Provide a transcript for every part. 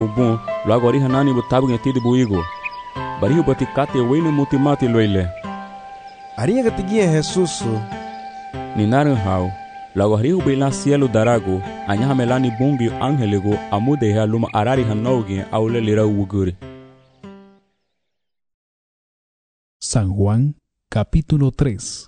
Bom, logo ari hanani butabu ngeti de buigo. Bariu bati kate wele mutimati loile. Arinha gatigia Jesus. Ninaran hau. Logo hariu bela cielo darago, anha melani bungi angelego amude ha luma arari hanogi aule lira uguri. San Juan, capítulo 3.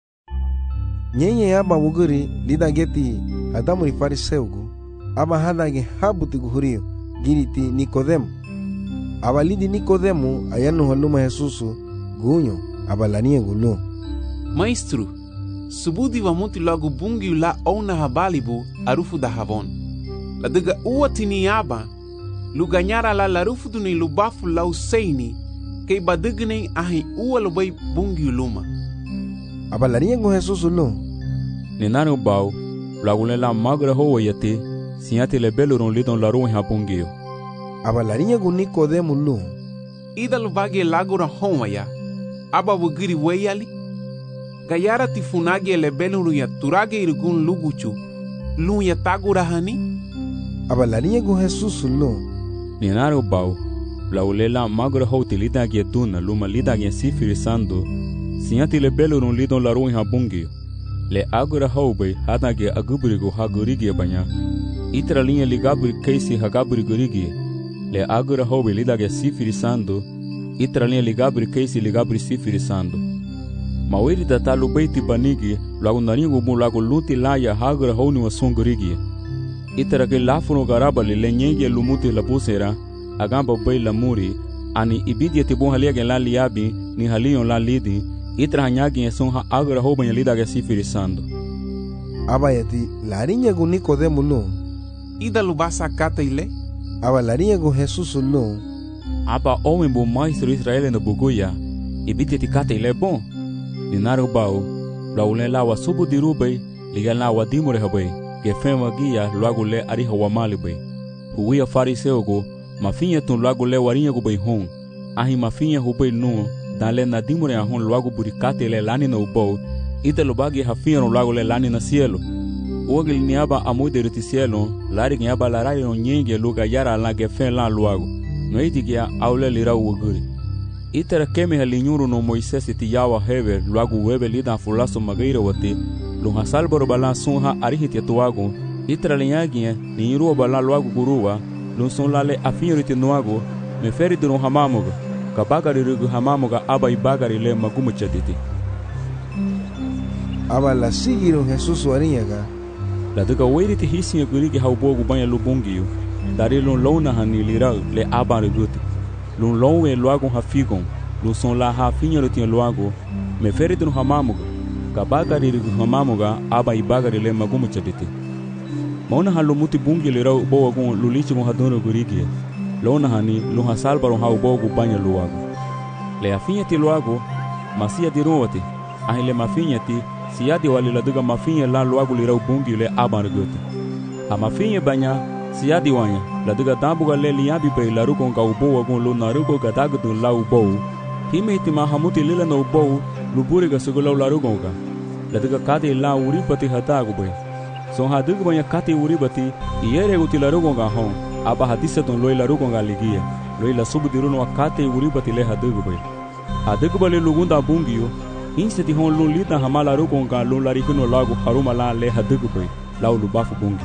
Nyenye aba wuguri lidageti adamuri fariseugo. Aba hadage habuti guhurio giriti Nicodemo. Aba lidi Nicodemo ayanu haluma Jesusu gunyo aba lania gulu. Maestro, subudi wa muti logo bungi la ona habalibu arufu da havon. La daga uatini aba luganyara la larufu duni lubafu la usaini kay badagne ahi uwa lubay bungi luma. Aba lania go Jesusu lu. Ninaran bau, logo la magra ho yate, siate le beloron lidon la ruin ha bungio. Aba lania go Nicodemo lu. Ida lubage lagura homaya. Aba wugiri weyali. Gayara tifunage le beluru ya turage irgun luguchu. Lu ya tagura hani. Aba lania go Jesusu lu. Ninaran bau, logo la magra ho tilida ge duna luma lida ge sifirisando. Siate le beloron lidon la ruin ha bungio. Le agora hoube hadage aguburigo hagurigi banya. Itra linha ligaburi keisi hagaburi gurigi. Le agora hoube lidage sifirisando. Itra linha ligaburi keisi ligaburi sifirisando. Mawiri datalu beiti banigi lagu naringo mu lagu luti laya hagora honi wasongurigi. Itra ke lafuno garaba le nyenge lumuti la busera agamba bei la muri ani ibidia tibon haliage la liabi ni halion la lidi. Itra hanyagi eson ha agora hoba nyalida ga sifirisando. Aba yati larinya go Nicodemo lu. Ida lubasa kata ile. Aba larinya go Jesusu lu. Aba homem bo maestro Israel no buguya. Ibiti tikata ile bon. Ninaru bau. Laule la wa subu dirubei. Liga la wa dimure habei. Gefema gia luago le ariha wa malibei. Huia fariseo go. Mafinha tun luago le warinha go bei hon. Ahi mafinha hubei no. Dale na dimure a hon luago burikate le lani no ubou. Ita lubagi hafinha no luago le lani na cielo. Ogil niaba amude riti cielo. Lari niaba larari no nyenge luga yara la gefen la luago. No iti kia aule lira uaguri. Ita keme halinyuru no Moisés iti yawa hever luago webe lida fulaso magaira wate. Lunha salboro bala sunha arihiti atuago. Ita linyagia ni irua bala luago gurua. Lunson lale afinha riti nuago. Meferi duro hamamoga. Kabagari rugu hamamoga aba ibagari le magumu chaditi. Aba la sigiro Jesus warinyaga. La duga weiriti hisinha gurigi haubogu banha lubungio. Dari lun lona hani lirau le aba reguti. Lun lonwe luago hafigon. Lun son la hafinha rutinha luago. Meferi duro hamamoga. Kabagari rugu hamamoga aba ibagari le magumu chaditi. Mauna halumuti bungi lirau boagun lulichi gon hadono gurigi. Lona hani luha salbaro hau bogu banha luago. Le afinha ti luago, masia di ruwati. Ahi le mafinha ti, siadi wali la duga mafinha la luago lirau bungi le aban reguti. A mafinha banha, siadi wanya, la duga dambuga le liabi bei la rukon ka uboa gon lu narugo gadagudun la ubou. Hime iti mahamuti lila na ubou, luburiga sugulau la rugonga. La duga kati la uribati hatagu bei. Son haduga banha kati uribati, iere guti la rugonga hon. Aba hadisa don loila rugonga ligia. Loila subudiruno akate uribati le hadugubai. Hadugubale lugunda bungio. Inseti hon lun lita hamala rugonga lun larikuno lago haruma la le hadugubai. Lau lubafu bungio.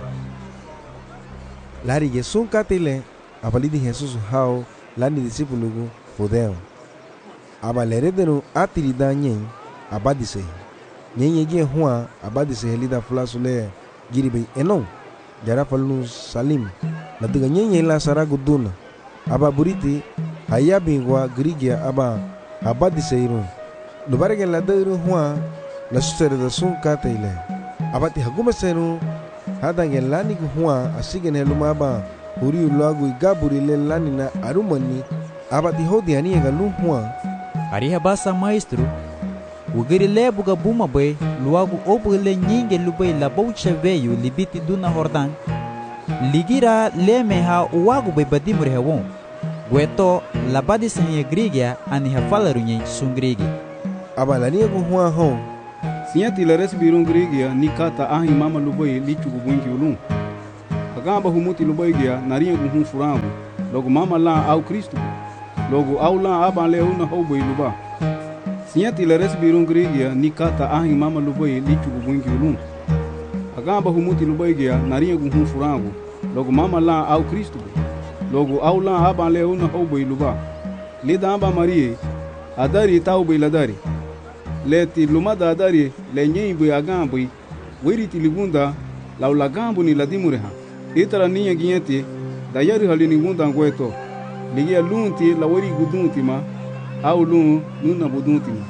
Lari Yesun katile. Aba lidi Jesus hao lani disipulugu fudeo. Aba leredenu atirida nyen. Aba disehi. Nyen yegie hua aba disehi lida fulasu le giribei enon. Jara falun salim. La duga nyenye la saragu duna. Aba buriti haya bingwa grigia aba diseiru. Lubarege la deiru hua la susere da sun kata ile. Aba ti haguma seru hadange lani ku hua asigen heluma aba huriu lagu igaburi le lani na arumani. Aba ti hodi ani ga lu hua. Ariha basa maestro. Ugiri lebuga buma bay luagu obule nyinge lubay la baucha veio libiti duna hordan. Ligira leme ha uwagu bay badimure hawon. Gueto la badi senye grigia ani ha falarunye sungrigi. Aba la niego hua hon. Sinyati la resbirun grigia ni kata ahi mama lubay lichu gubungi ulun. agamba humuti lubaygia narinha com furango logo mama lá ao Cristo logo ao lá aban leuna houbo luba sinyati le resbirun grigia nikata ahin mama lubay lichu bungi ulum agamba humuti lubaygia narinha com furango logo mama lá ao Cristo logo ao lá aban leuna houbo luba lida amba marie adari taubo iladari leti lumada adari le nyimbo agamba wiriti ligunda laula gambo ni ladimureha itara niya ginyati dayari halini gunda ngweto ligia lunti la wari gudunti ma au lun nuna budunti ma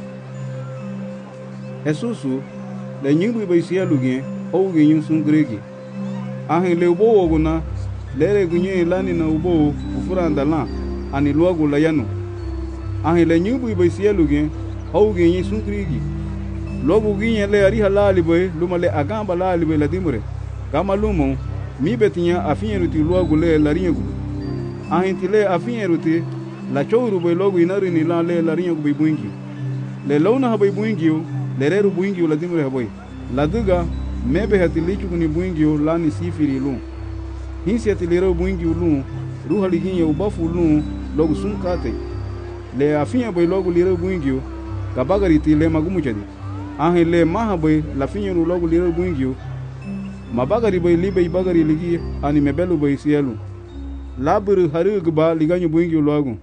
Jesusu le nyimbo baisia lugie ou ginyu sun gregi ahin le ubo oguna lere gunye lani na ubo ufuranda la ani luago la yanu ahin le nyimbo baisia lugie ou ginyu sun gregi logo ginye le ari halali boy lumale agamba lali boy ladimure kama lumo mi betinya afinyeruti luago le laringu ahintile afinyeruti la chouru boy logo inari ni la le laringu boy buingi le lona haboy buingi le reru buingi ladimure haboy laduga mebe hatilichu kuni buingi la ni sifiri lu hinsi atilero buingi lu ruhali ginye ubafu lu logo sunkate le afinya boy logo lero buingi kabagari tile magumu jadi ahin le maha boy la finyeru logo lero buingi mabagari boy libe bagari ligi ani mebelu boy sielu laburu harugba liganyo buingi logo.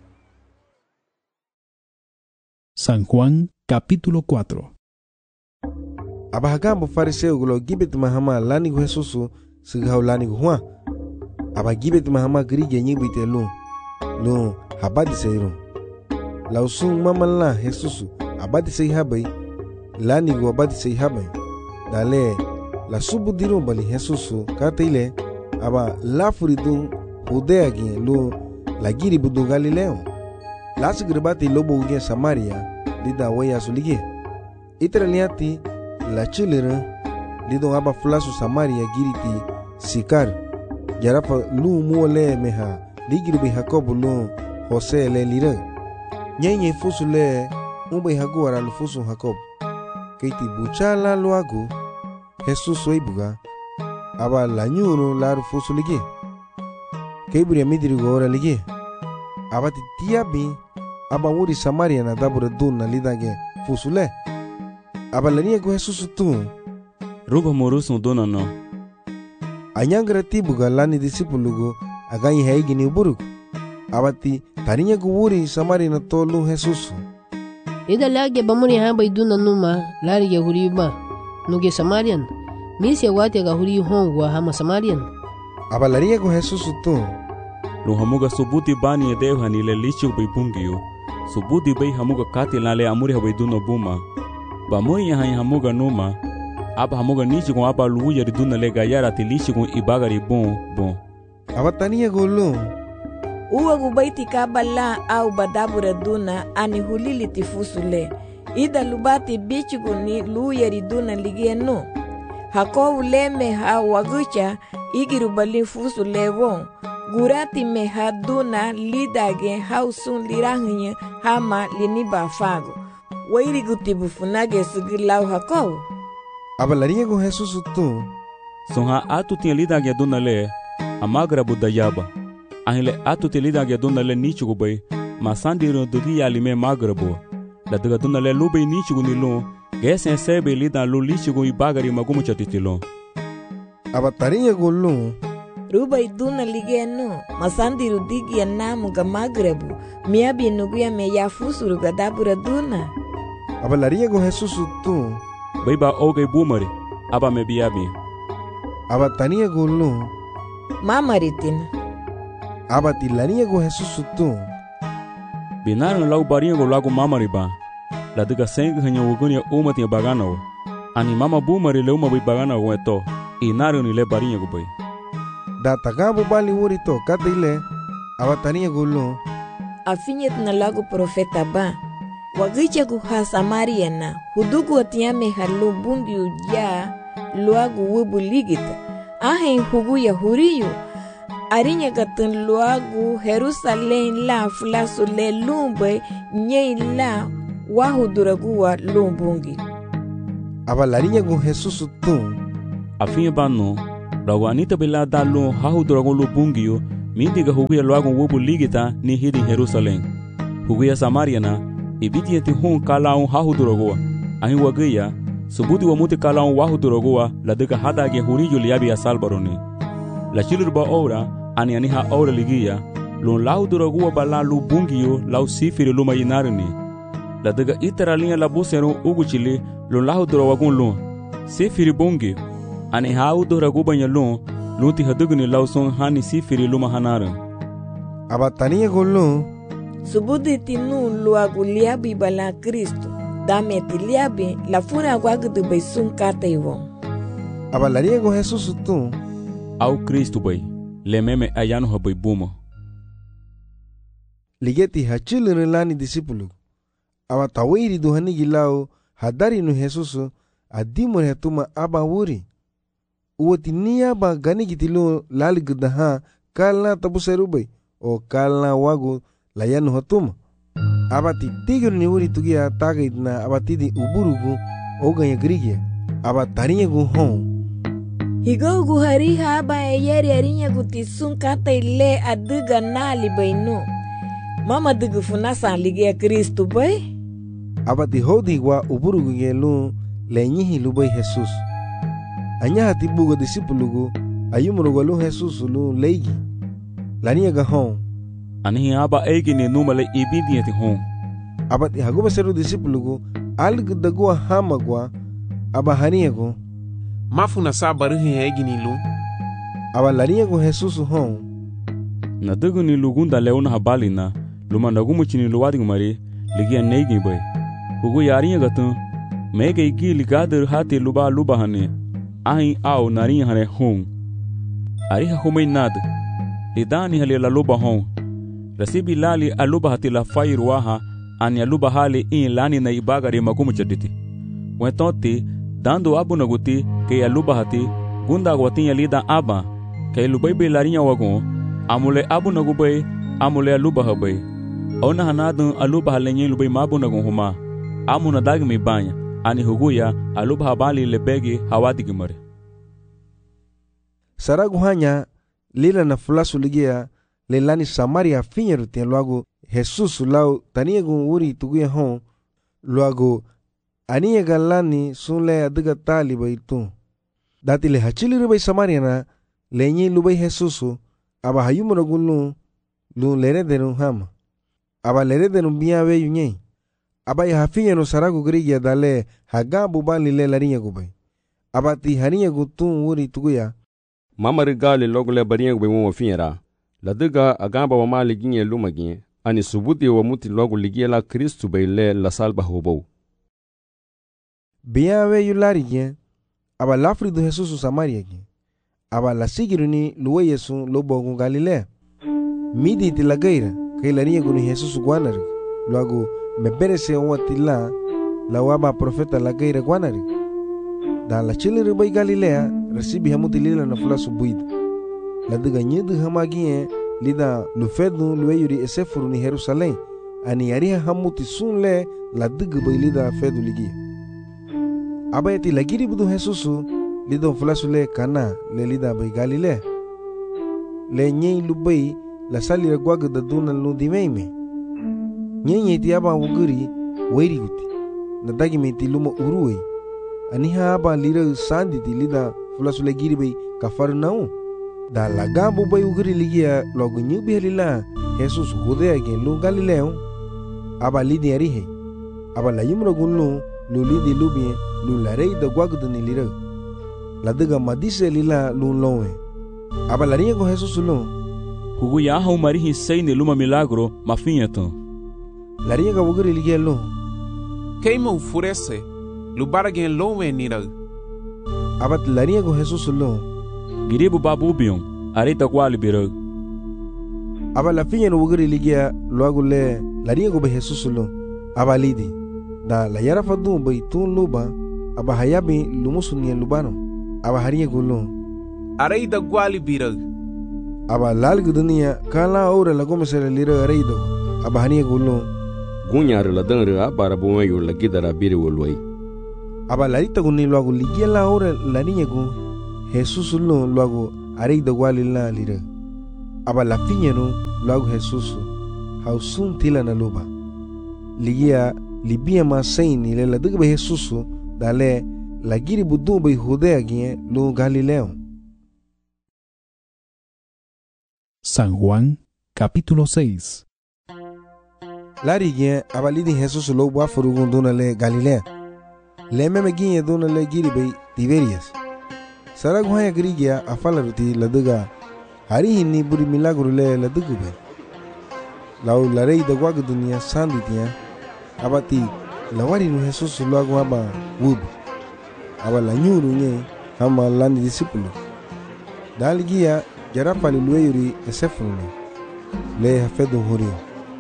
San Juan capítulo 4. Abahagambo fariseu gulo gibet mahama lani gu Jesusu sigau lani gu Juan aba gibet mahama grige nyibite lu habadi seiru lausung mama la Jesusu abadi sei habai lani gu abadi sei habai dale la subu dirum bali Jesusu kataile aba la furidun Judea gi lu la giri budu Galileo la sigribati lobo uge Samaria lida waya sulige itraliati la chilera lidon aba flasu Samaria giriti Sikar jarafa lu muole meha ligiri be Jacob lu Jose le lira nyenye fusu le umbe hagora lu fusu Jacob keiti buchala luagu Jesus oibuga aba la nyuru la fusu lige keiburi midiri gora lige aba tiabi aba wuri Samaria na dabura dunna lidage fusu le aba lania go Jesus tu ruba morusu dona no anyangra tibuga lani disipulugo aganyi haigini buruk abati tarinya go wuri Samaria na tolu Jesus ida lage bamuni hamba iduna numa lari ya huriba nuge Samarian misi ya wati ga huri hongwa hama Samarian aba lania go Jesus tu lu hamuga subuti bani edeu hanile lichu bibungiyo subuti bei hamuga kati lale amuri habai duna buma bamuri ya hamuga numa aba hamuga nichi con aba luya di duna le gayara ti lichi con ibagari bon aba tania go lu uwa gubaiti kabala au badabura duna ani hulili tifusule ida lubati bichugu ni luya di duna ligieno hako uleme ha wagucha igiru bali fusule won gurati me haduna lidage hausun lirangnya hama liniba fago wairi gutibu funage sugilau hakau aba larinha go Jesus tu sonha atu tinha lidage duna le amagra budayaba ahile atu te lidage duna le nichugo bay masandiro dogi alime magrabo la daga duna le lube nichugo ni lo gesen sebe lidan lo lichugo ibagari magumu chatitilo aba tarinha go lu ruba iduna ligeno masandiru digi namu ga magrebu miabi nuguya me yafusuru ga dabura duna aba larinha go Jesus tu baiba oge bumari aba me biabi aba tania go lu mamaritin aba tilarinha go Jesus tu binaran lau barinha go lago mamari ba la diga sengi hanya wugunia uma tinha bagana ani mama bumari le uma bai bagana go eto inaru ni le barinha go bai da tagabu bali wurito kataile aba tania go lu afinyet na lago profeta ba wagicha gu ha Samaria na hudugu atiame halu bungi uja luagu wubu ligita ahen hugu ya huriyo arinya katun luagu Jerusalem la fulasu le lumbe nye la wahuduragu wa lumbungi aba larinha go Jesus tu afinha bano Lagu anita bila dalu hahu duragon lu bungiyo, mindiga huguya luagon wobu ligita ni hidin Jerusalem. Huguya Samariana, ibiti yeti hun kalaun hahu duragoa. Ahin wagaya, subudi wa muti kalaun wahu duragoa, la dega hadage huriyo liabi asalbarone. La chilurba ora, ani aniha ora ligiya, lun lahu duragoa bala lu bungiyo, lau sifiri luma yinarini. La dega iteralinha la busero ugu chili, lun lahu durawagun lun. Sifiri bungi, ani hau duraguba lun, lunti hadugni lau son hani sifiri luma hanaran. Abatania golun, subudi tinu luagu liabi bala Kristo. Dame ti liabi la funa guagudu bay sun kata iwo. abalaria go Jesus tu. Au Kristo bay, le meme ayano ha bay buma. Ligeti hachilun lani disipulu. Abatawiri duhani gilao hadari nu Jesus adimur hetuma aba wuri. Uwati niya ba gani gitilu lali gudaha kalna tabu serubay o kalna wagu layanu hatuma. Abati tigir ni wuri tugia tagay na abatidi uburugu o ganya grigia. Abatarinya gu hon. Higo gu hariha aba eyeri arinya gu tisun kata ile aduga nali baynu. Mama dugu funasa ligia Kristo bay. Abati hodigwa uburugu ngelu lenyihi lubay Jesus. Anya hati bugo disipulugu ayumurugu lu Jesus lu leigi. Lania ga hon. Anihi aba egi ni numale ibidi yeti hon. Abati haguba seru disipulugu algu dagua hamagwa aba haniago. Mafuna sabarihi egi ni lu. Aba laniago Jesus hon. Na dugu ni lugunda leona habali na lumandagumu chini luwading mari ligia neigi bay. Hugu yarinya gatun mege igi ligader hati luba hane. Ahin au narinya hane hon. Ariha humay nad. Lidani hali la luba hon. Rasibi lali aluba hati la fayir waha ani aluba hali in lani na ibagari magumu chaditi. Wentonti dando abu naguti ke aluba hati gunda gwatinya lida aba ke lubay be larinya wagon amule abu nagubay amule aluba habay. Ona hanadun aluba halenye lubay mabu nagun huma amuna dagmi banya ani huguya aluba habali lebegi hawadigimare. Saragu hanya lila na fulasu ligia lelani Samaria finyeru tien luago Jesus lau taniegu uri tuguya hon luago aniega lani sunle adiga tali bay tu. Dati le hachili rubay Samaria na lenyi lubay Jesus aba hayumura gulu lu lere denu hama. Aba lere denu biya we yunye. Aba ya hafinyenu saragu grigia dale hagabu bali le larinya gubay. Aba ti harinya gutun uri tuguya. Mama rigali logo le barinya gubay mo finyera. Ladiga agamba wa mali ginye lumagin ani subuti wa muti logo ligia la Kristu bay le la salba hobo. Biya we yulari gen aba lafri do Jesus Samaria gen aba la sigiruni luwe Yesu lobo gun Galilea. Midi ti la gaira kay larinya guni Jesus guanari luago meberese wati la waba profeta la gaira guanari. Da la chiliri bay Galilea resibi hamuti lila na fulasu buida. La diga nyidu hamagie lida lufedu lueyuri esefuru ni Jerusalem ani ariha hamuti sunle la diga bay lida fedu ligia. Abayati lagiri budu Jesusu lida fulasu le kana le lida bay Galilea. Le nyei lubay la salira guaga da duna lundimeime. Nyei ti aba wuguri wairi guti. Na dagi meti luma uruwe. Aniha aba lira sanditi lida fulasu le giri bay Kafarnaum. Da la gambo bay uguri ligia logo nyubi halila Jesus gudea gen lu Galileo aba lidi arihe aba la yumra gunlu lu lidi lubie lu la rei da guagudu ni lira la diga madise lila lu lowe aba la rinha con Jesus lu Hugu ya hau marihi seine luma milagro mafinyeton. la rinha ga uguri ligia lu Keima ufurese lubara gen lowe nira. aba la rinha con Jesus lu Giribu babubion, arita kwali birag. aba la finya no uguri ligia luago le la rinha go be Jesus lu aba lidi da la yara fadu bay tun luba aba hayabi lumusunia lubano aba harinha gulu Areida gwali birag. aba lalgu dunia kala ora la gomesere lira areido aba harinha gulu Gunyar la danra bara bome yo la gidara biri wolway. aba larita guni luago ligia la ora la rinha gu Jesus lo luego arei da walila lira. Aba la finyano luego Jesus hausun tila na luba. Ligia libia ma saini le la dugbe Jesus dale la giri budu be Judea gie lo Galileo. San Juan, capítulo 6. Lari gie abalidi Jesus lo bua furugun dona le Galilea. Le meme gie dona le giri be Tiberias. Sara guhaya grigia afala ruti la duga hari hinni buri milagro le la dugube. Lau la rei da guagu dunia sanditia abati la wari nu Jesus lo agua ba wub. Aba la nyuru nye hama lani disipulo. Daligia jarapa lueyuri esefuni le hafedo horio.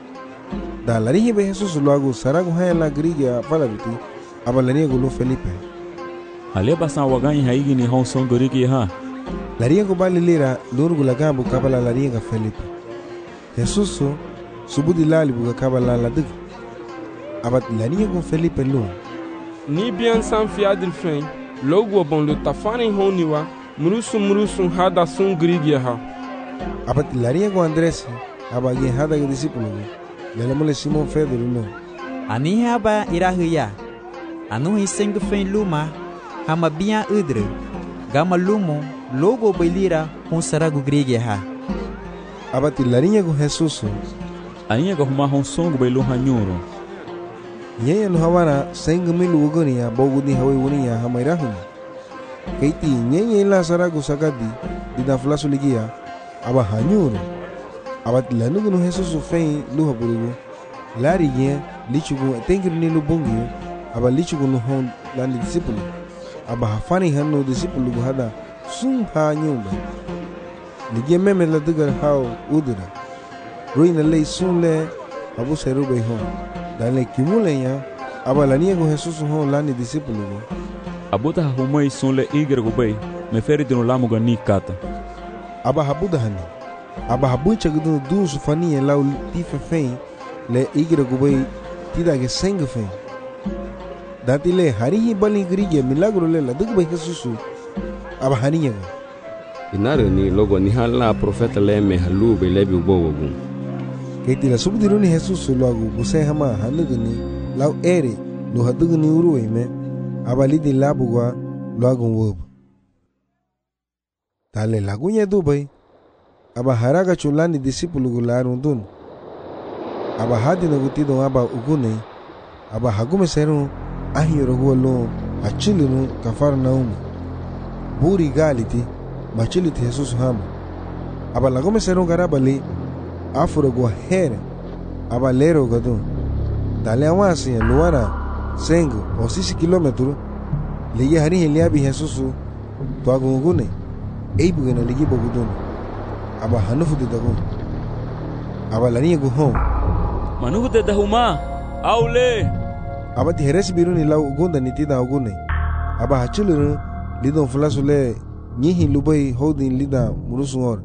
Da la rihi be Jesus lo agu sara guhaya la grigia afala ruti aba la riego lo Felipe. Ale basan waganyi haigi ni hon son goriki ha. La riego bali lira lurgu la gambu kabala la riega Felipe. Jesus subudi lali buga kabala la dig. Abat la riego Felipe lo. Ni bien san fiadil fen logo bon le tafani honiwa murusun hada sun grigia ha. Abat la riego Andres abagi hada ge discípulo. Le mole Simon Pedro lo. Ani haba irahuya. Anu hiseng fen luma hama biya udre. Gama lumo logo belira hon saragu grigia ha. Abat la riego Jesus. Ainha ga huma hon songo belo hanyuro. Yeye no hawana senga milu ugonia bogudi hawe unia hamairahuni. Keiti yeye la saragu sagadi dida flasu ligia aba hanyuro. Abat la nugu no Jesus fein luha burugu. Lari ye lichugu tengir ni lubungi aba lichugu no hon lani disciple. Aba hafani hanno disciple gu hada sum ha nyumba. Ligia meme la dugar hao udura. Ruina lei sunle abu serube hon. Dale kimule ya aba la niego Jesus hon lani disciple gu. Abuta humai son le igre go bay me feri de no lamu ga ni kata. Aba habuda hani. Aba habucha gudu du sufani lau tife fein le igre go bay tida ge senga fein. Dati le harihi bali grige milagro le la dugbe Jesus aba haniya. Inare ni logo ni hala profeta le me halu be lebi bowogu. Keti la subdiruni Jesus logo buse hama hanugni lau ere lo hadugni uruwe me abalidi labugwa logo wob. Tale lagunya dubai aba haraga chulani discipulu gularun dun. Aba hadina gutido aba ugune aba hagume seru ahiro gulo achilunu Kafarnaum. Buri galiti machiliti Jesus hama. Aba lagume seru garabali afuro gua here aba lero gadun. Dale awasi luara sengo o 6 kilometro ligi hari liabi Jesus to agungune eibu gena ligi bogudun aba hanufu de dago aba lani go home Manuhu de dahuma aule aba ti heres biruni lau gunda nitida agune aba hachulu lidon flasule nyihi lubai holding lida murusungor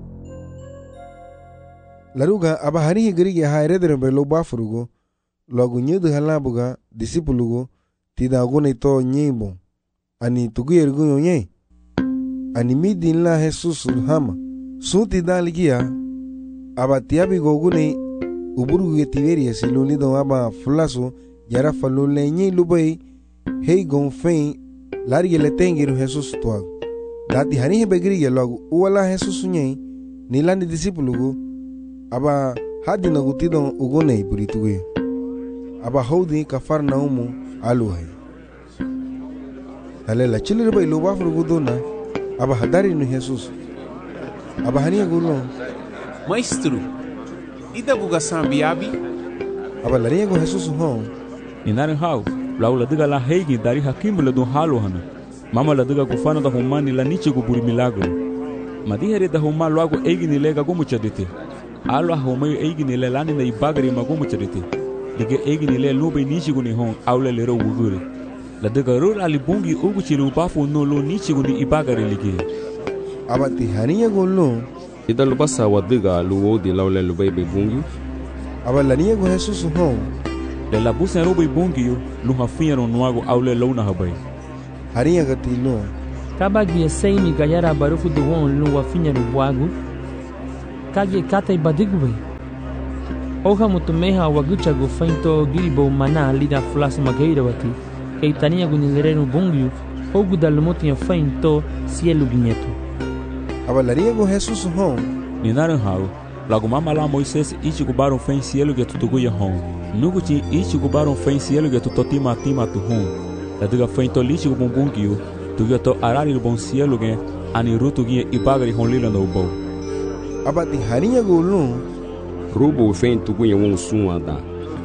laruga aba hari grigi ha eredere be lo bafurugo logo nyedu halabuga discipulugo tida agune to nyimbo ani tuguyergu yonye ani midin la Jesus hama suti daligia aba tiabi gogune uburu ge Tiberias lulido aba flaso yara falule nyi lubai hey gon fein lari le tengiru Jesus toa dati hani begri logo wala Jesus nyi nilandi discipulugo aba hadina gutido ugone burituge aba hodi Kafarnaum aluhai ale la chile bai lo bafru gudona aba hadari no Jesus aba hania gulo Maestro, ida buga sambiabi aba la riego Jesus hon Inare hau lau la diga la heigi dari hakimbele do halo hana mama la diga kufana da humani la niche go buri milagro madihere da huma logo eigi ni lega go muchadite alo huma eigi ni le lani na ibagari mago muchadite diga eigi ni le lobe niche go ni hon awle le ro wugure la diga ro ali bungi ugu chilu bafu no lo niche go ni ibagari ligi aba ti hania gulo Ida lubasa wadiga luwo di laule lubai be bungi. Aba la niego Jesus hon de la busa robo bungi lu hafiero no ago awle lo na habai haria gatilo Kabagia seimi gayara barufu duwon lu wafinya rubuagu. Kage kata badigwe. Oha mutumeha waguchagu fainto giribo mana lida flas magaira wati. Keitania gunilere bungyu. Ogu dalumutia fainto cielo guinheto. Abalaria go Jesus hon. Ninaran hao. Lago mama lá Moisés ichigubaram fém cielo que tu tuguia hon. Nuguti ichigubaram fém cielo que tu totima tima tu hon. La diga fém to lichigu bumbungio. Tugia to arari do bom cielo que ani rutu guia ibagari hon lila no bo. Abati harinha go lum. Rubo fém tuguia um sum anda.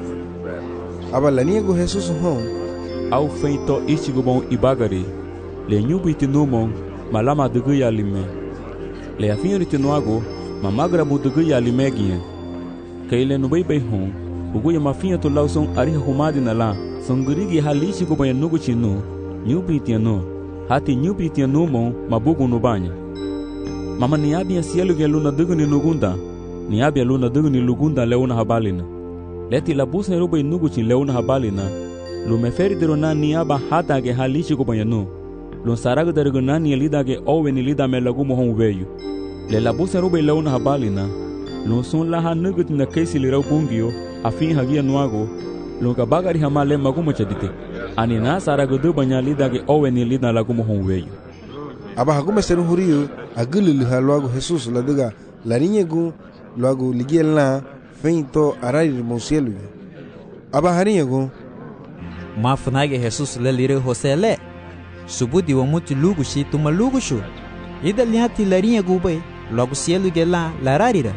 Abalania go Jesus hon. Au fém to ichigubon ibagari. Le nyubiti numon malama duguia lime. Le afinhoriti noago. Mamagra budugu ya limegia. Kaile no bem hon. Ugu ya mafinha to lauson ariha humadi na lá. Songurigi halishi go banha nugu chinu. Nyubitiano. Hati nyubitiano mon mabugu no banha. Mama niabi ya cielo que luna dugu ni nugunda. Niabi ya luna dugu ni lugunda leona habalina. Leti la busa roba nugu chin leona habalina. Lu meferi derona niaba hata ge halishi go banha no. Lu sarago dergona ni lida ge owe ni lida me lagu mohon veio. Le la busa roba leona habalina. Lu son laha nugut na kesi lirau bungio. Afin hagia nuago. Lu kabagari hamale magumo chadite. Ani na sarago du banha lida ge owe ni lida lagu mohon veio. Aba hagume seru hurio agulu luago Jesus la diga la niña gu luago ligiel na feito arari mo cielo. Aba harinha gu Mafunage Jesus le lire Josele. Subudi wa mutu lugu shi tuma lugu shu. Ida liati larinha gu bay. Logo cielo ge la rarira.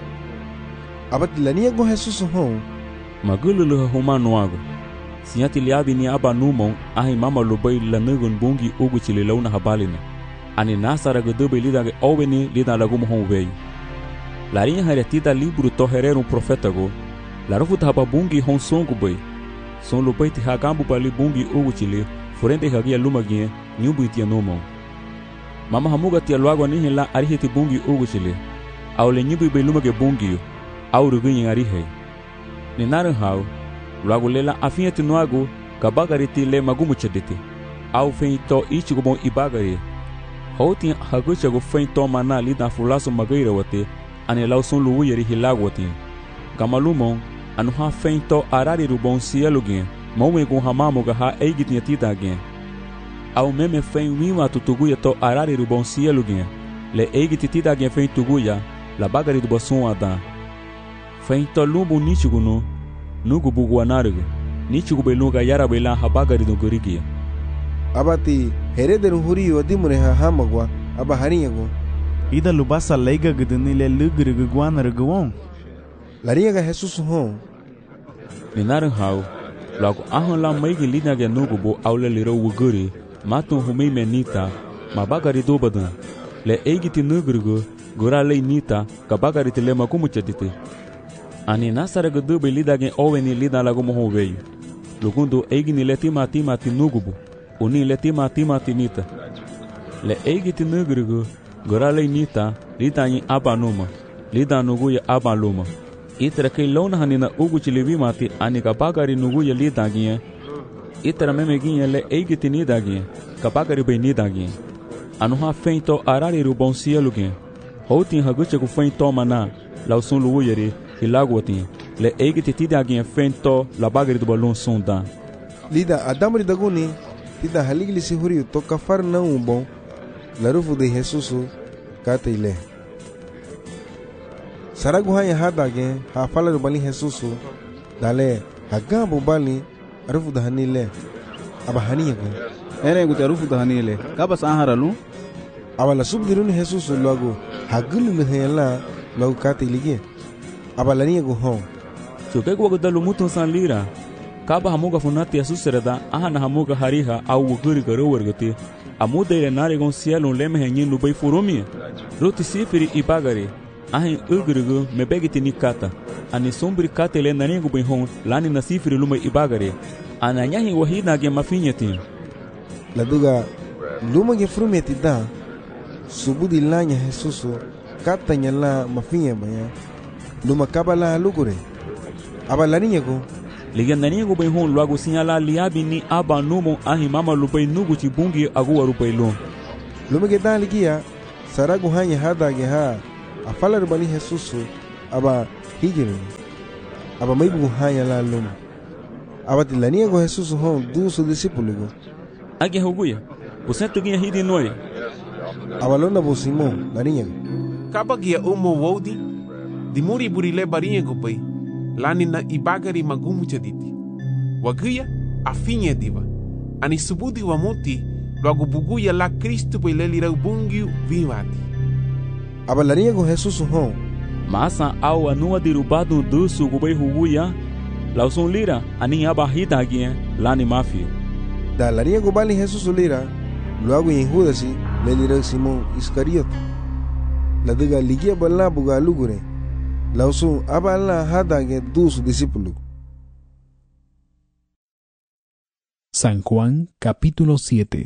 Abati la niña gu Jesus hon. Magulu luha humano ago. Sinyati liabi ni aba numon ahi mama lubay la nugun bungi ugu chile launa habalina. Ani nasara gudubi lida ge oweni lida lagu mohon veio. Larinha haretida libro to herero profeta go. Larufuta haba bungi hon songu bay. Son lubay ti hagambu bali bungi ugu chile. Furente hagia lumagie nyubu itia numon. Mama hamuga tia luago nihi la arihiti bungi ugu chile. Au le nyubu ibe lumage bungi. Au rugunyi arihe. Ni naran hao. Luago lela afinyati nuago. Kabagariti le magumu chaditi. Au feito ichigubon ibagari. Houtin haguchago feito mana lida fulaso magaira wate. Ane lauson luuyeri hilago wate. Gamalumon. Anu ha feito arari rubon cielo gen. Maume gon hamamoga ha eigitinha tita gen. Au meme fein wima tutuguya to arari rubon cielo gen. Le eigiti tita gen fein tuguya. La bagari do bason adan. Fein to lumbo nichigu no. Nugu bugu anarigo. Nichigu beluga yara bela ha bagari do gorigia. Abati herederu hurio adimure ha hamagwa. Aba harinha gu Ida lubasa leiga gudini le lugrigu guanarigu on. Larinha ga Jesus hon. Ninaran hao. Logo ahon la maigi lina ge nugu bo aule liro wuguri. Matun humei menita. Ma bagari do badan. Le eigiti nugrigu. Gura lei nita. Ka bagari te le magumu chadite. Ani nasara gudubi lida gen oweni lida lagu mohon veio. Lugundu eigini le tima ti nugubu. Uni le tima tinita. Le eigiti nugrigu. Gura lei nita. Lida yin abanuma. Lida nuguya abaluma. Itra kei lona hanina ugu chilivi mati ani ka bagari nuguya lida ginye. Itra meme ginye le eigiti nida ginye. Ka bagari bei nida ginye. Anu ha feito arari rubon cielo ginye. Houtin haguche ku feito mana. Lausun luuyeri. Hilago watin. Le eigiti tida ginye feito la bagari do balon sondan. Lida adamri daguni. Tida haligli si hurio to kafar na bom. La rufu de Jesus kata ile. Saragu hanya hada gen ha fala do bali Jesus dale hagambo bali rufu da hanile. Aba haniya gen. Ere guta rufu da hanile. Kabas aharalu. Aba la subdirun Jesus logo hagulu le hela logo kata ilige. Aba la niya go hon. Choke go dalu mutun san lira. Kaba hamuga funati asusreda ahana hamuga hariha au wuguri garo wargati. Amuda ile nare gon cielo leme henyin no bay furumi. Roti sifiri ibagari. Ahin ugrugu mebegiti nikata. Ani sombri kata ile narengo ben hon lani na sifiri luma ibagari. Ananyahi wahina ge mafinyati. La duga luma ge frumeti da. Subudi lanya Jesus kata nyala mafinya baya. Luma kabala lugure. Aba laninya go. Liga narengo ben hon luago sinyala liabi ni aba numo ahi mama lupay nugu chibungi agu warupay lon. Lumege dan ligia saragu hanya hadage ha afalar bali Jesus aba hijiru aba maibu hanya la lum aba tilania go Jesus hon du su discípulo go age huguya você tuginha hidi noy aba londa bo Simon barinha kabagia umo wodi di muri burile barinha go bai lani na ibagari magumu chaditi wagia afinha diva ani subudi wa monti logo buguya la Cristo bai lelira bungiu vivati aba larinha go Jesus hon masa au anua dirubado dusu go bai huguya lauson lira ani aba hita agia lani mafia da larinha go bali Jesus lira logo em Judas lelira Simon Iscariote la diga ligia bala buga lugure lauson aba la hadage dos discípulos. San Juan capítulo 7.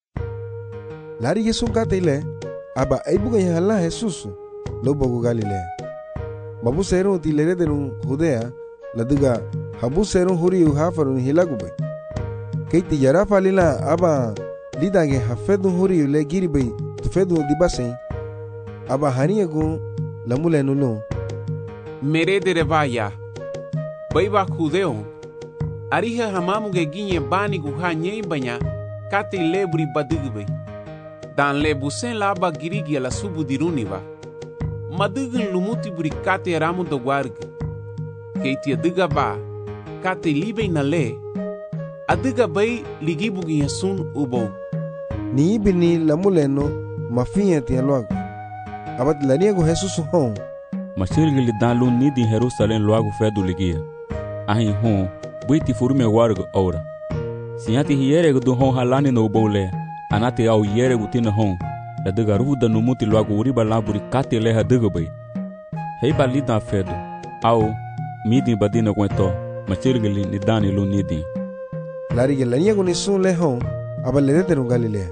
Lari Jesús gatile aba aibuga yala Jesus lobo Galilea. Babu serum tilere denun Judea la diga habu serum huriu hafarun hilagube. Keiti yara falila aba lidage hafedu huriu le giribe tufedu dibasen aba haniagu lamule nulu mere de revaya baiba judeo ariha hamamu ge ginye bani gu hanye banya kati lebri badigbe dan lebusen laba girigi la subu diruniva madigin lumuti buri kati ramu do guarg keiti diga ba kati libe na le adiga bai ligibu gi sun ubo ni ibni lamuleno mafinha tialogo abat lania go Jesus hon machirgili dan lu ni di Jerusalém logo fedo ligia ahin hon buiti furume wargo ora sinhati hierego do hon halani no bole anate au hierego tina hon la diga ruda no muti logo uriba laburi kati leha diga bai hei balida fedo au midi badina kwento machirgili ni dani lu ni di larige lania go ni sun lehon abalede no Galilea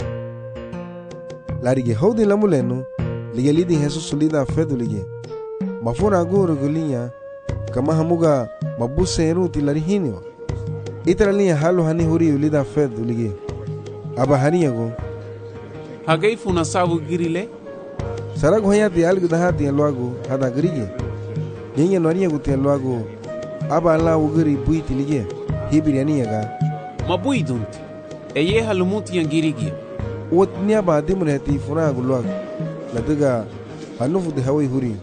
larige hodi lamuleno liga lidi Jesus lida fedo liga mafura agoro gulinya kama hamuga mabuse ruti larihini itralia halu hani huri lida fedo liga aba haniago hagai funa sabu girile sarago hayati algu dahati loago hada grige nyenya noria guti loago aba la ugiri buiti liga hibiriania ga mabuidunti eye halumuti yangirigi wotnia ba dimreti funa gulwa la diga hanufu de hawi huri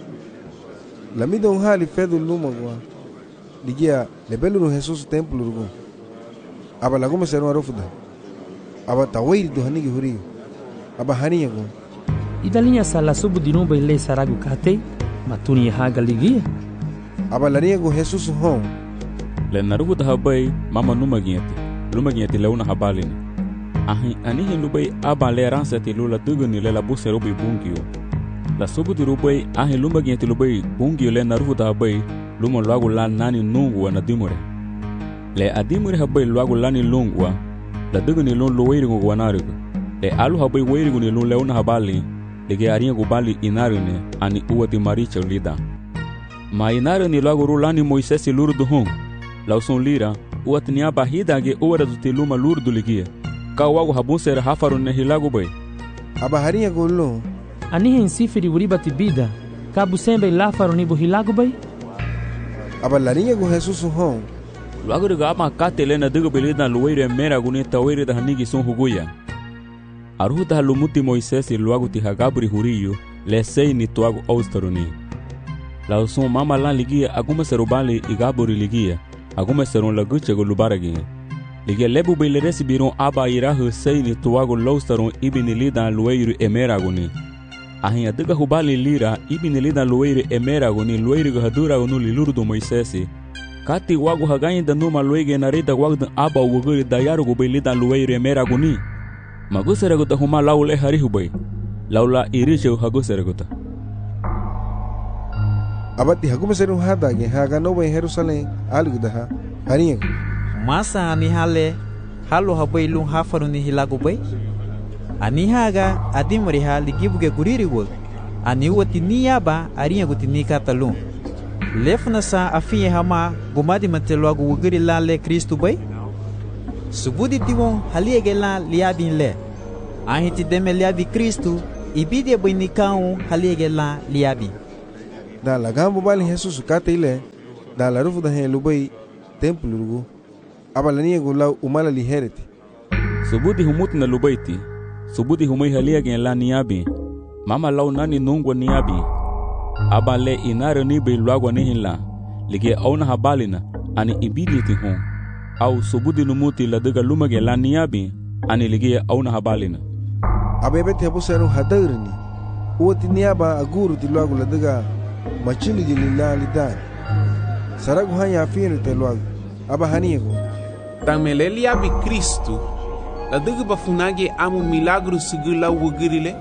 la midon hali fedo lumagwa ligia lebelu no Jesus templo rugo aba la gome sero arofuda aba tawiri do hanigi huri aba haniyago idalinya sala subu dinuba ile saragu kate matuni haga ligia aba laniyago Jesus hon le narugo da habai mama lumagieti leuna habalini ahin anihi lubai aba le ransati lula duguni le la busero bi bungio la subu di rubai ahin lumagieti lubai bungio le narugo da habai luma loago la nani nungwa na dimure le adimure habai loago lani lungwa la duguni lun lo weirigo gwanarigo le alu habai weirigo ni lun leuna habali le ge aringa gubali inarine ani uwa di maricha lida ma inarine loago rulani Moisesi lurdu hon lauson lira uwa tinia bahida ge uwa du tiluma lurdu ligia kawago habunser hafarun ne hilago bai aba haringa gollo anihin sifiri uribati bida kabu sembe lafaru ni hilago bai aba laringa go Jesus hon loago de gama katele na digo belida luweire mera guni tawire da hanigi son huguya aruta lumuti Moisesi loago ti hagabri huriyo le sei ni toago austaruni lauson mama lan ligia aguma serobali igaburi ligia aguma seron laguche go lubaragi ligia lebu bele resibiron aba irahu sei ni toago laustaron ibini lida luweire emera guni ahin adiga hubali lira ibini lida luweire emera guni luweire go hadura gonu lilurdo Moisesi kati wago hagain da numa luege na rida wagdan aba wuguri da yarugo belida luweire emera guni magusere da huma laule harihubai laula irishe hagusere abati haguma seru hada ge haga no bai Jerusalem algu da haringa masa ani hale halu habai lun hafaru ni hilago bai ani haga adimri hali gibuge guriri wo ani woti niyaba aringa gutini katalun lefna sa afiye hama gumadi matelwago wugiri la le Kristo bai subudi tiwon haliege la liabin le ahiti deme liabi Kristu ibidi bini kau haliege la liabi. Da la gambo bali Jesus kate ile da la rufu da hen lubai templo lugu abala niego la umala lihereti. Subuti humut na lubaiti, subuti humai haliege la niabi, mama lau nani nungwa niabi, abale inare nibe luagwa nihila, lige auna habalina, ani ibidi ti hon, au subuti numuti la dega lumage la niabi, ani lige auna habalina. Abebeti habu seru hadarini, uoti niaba aguru ti luagu la dega machili gilila lidai. Saragu hanya afinu te luagu, aba haniego. Tamele liabi Kristu, la dega bafunage amu milagru sigula wugirile.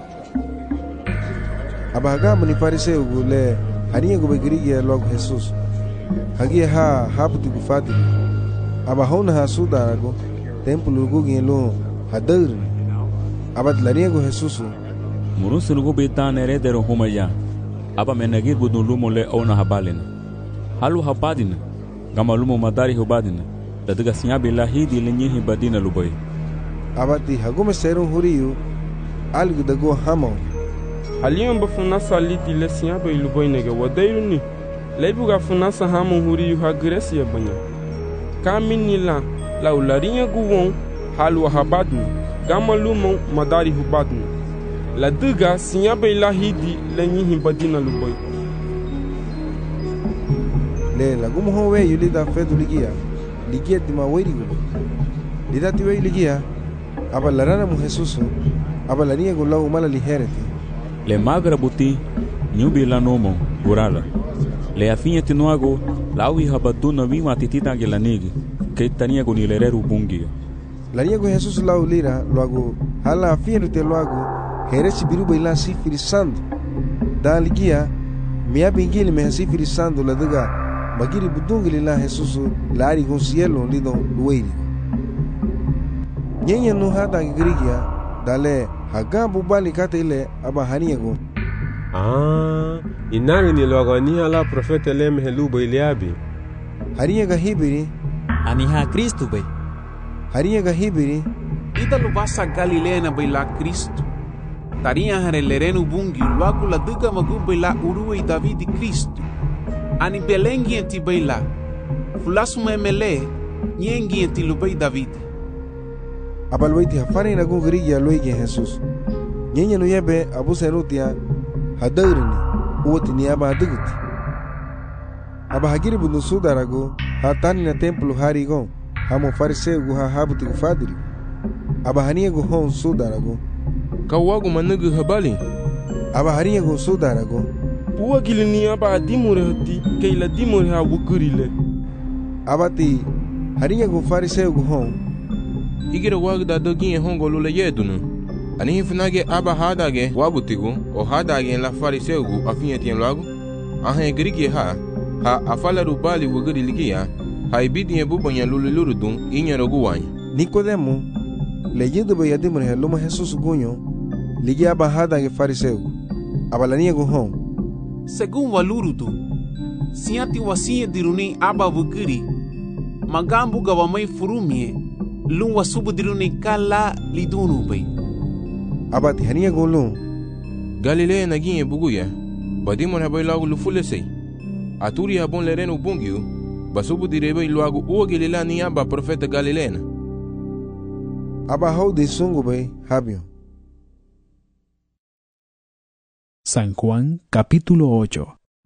Aba hagamu ni fariseu gule haniego begirigi ya luagu Jesus. Hagie haputi gufati. Aba hona ha sudarago, templo lugu lo hadarini. Aba tlariego Jesus. Murunsu lugu bita neredero humaya. Aba menagir budun lumo le auna habalina. Halu habadina, gama lumo madari hubadina. La dega sinyabi la hidi lenyehi badina lubai. Abati hagume serum huriyu algu dago hamo. Haliyon bafuna saliti le sinyabi lubai nege wadairu ni. Leibuga funasa hamo huriyu ha Grecia banya. Kamini la ularinya guwon halu habadina. Gama lumo madari hubadina. La dega sinyabi la hidi lenyehi badina lubai. Le lagumo howe yulida fedu ligia tima wairigo. Lida tiwe ligia aba larana mu Jesus aba lania go lau mala lihereti. Le magra buti nyubi la nomo gurala. Le afinha tinuago lau habaduna wima titita gelanigi que tania go nilereru bungio. Lania go Jesus lau lira luago hala afinha te luago heresi biruba ila sifiri sandu. Da ligia mia bingili me sifiri sandu la dega magiri budungili la Jesus la ari con cielo lido lueiri. Nyenya no hada girigia dale hagambu bali kate ile aba haniego. Inani ni logania la profeta lem heluba iliabi. Hariega hibiri aniha Kristu be. Hariega hibiri ida lubasa Galilea na baila Kristu. Taria hare lerenu bungi luagu la duga magu baila uruwe Davidi Kristu. Ani belengi enti baila fulasu memele nyengi enti lubai Davidi. Abalwaiti hafani na gungirigia loigi Jesus. Nyenya no yebe abu senutia hadarini uoti ni aba aduguti. Aba hagiri bundu sudarago hatani na templo harigon hamo fariseu ha habuti gufadiri. Aba haniego hon sudarago kawagu manugu habali. Aba haniego sudarago uwa gilini aba adimure hati keila dimure ha wukurile. Abati haniego fariseu hon igire wagda dogi hongo lule yedunu ani hifnage aba hadage wabutigu o hadage la fariseugu afinyetien lagu ahe grigi ha afala rubali wugiri ligia ha ibidi bubonya lule lurudun inyerogu wanya Nicodemo leyendo be yadimre heloma Jesus gunyo ligia aba hadage fariseugu abalaniego hon según walurudu siati wasie diruni aba wugiri magambu gawamai furumie lungwa subu diruni kala lidunu bay. Abati hania golun. Galilea naginye buguya. Badimon habay lagu lufule say. Aturi habon lerenu bungiu. Basubu direbe luagu uwa Galilea ni aba profeta Galileana. Aba hau de sungu bay habio. San Juan capítulo 8.